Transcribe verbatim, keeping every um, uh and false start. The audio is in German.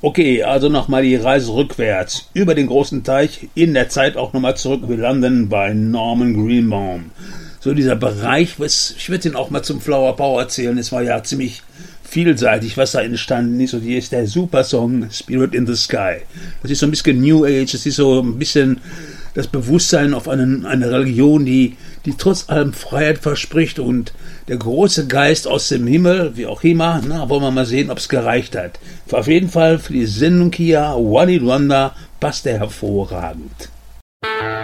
Okay, also nochmal die Reise rückwärts, über den großen Teich, in der Zeit auch nochmal zurück. Wir landen bei Norman Greenbaum. So dieser Bereich, was, ich würde den auch mal zum Flower Power erzählen, es war ja ziemlich vielseitig, was da entstanden ist. Und hier ist der super Song Spirit in the Sky. Das ist so ein bisschen New Age, das ist so ein bisschen das Bewusstsein auf einen, eine Religion, die, die trotz allem Freiheit verspricht, und der große Geist aus dem Himmel, wie auch immer, na, wollen wir mal sehen, ob es gereicht hat. Auf jeden Fall für die Sendung hier, One It Wonder, passt der hervorragend.